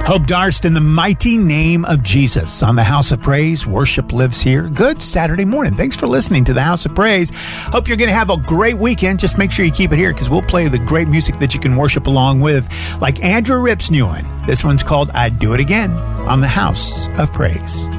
Hope Darst, in the mighty name of Jesus, on the House of Praise. Worship lives here. Good Saturday morning. Thanks for listening to the House of Praise. Hope you're going to have a great weekend. Just make sure you keep it here because we'll play the great music that you can worship along with, like Andrew Ripp's new one. This one's called I'd Do It Again on the House of Praise.